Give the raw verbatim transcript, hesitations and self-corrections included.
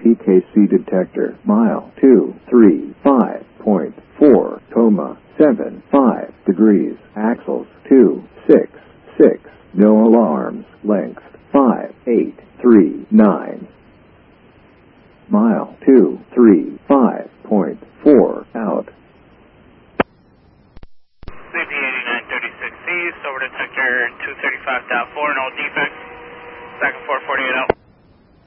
P K C detector, mile two three five point four, coma seven five degrees, axles two six six, no alarms, length five eight three nine. Mile two three five point four out. C P eighty-nine thirty-six East, over detector two thirty-five point four, no defects. Back and forth forty-eight out.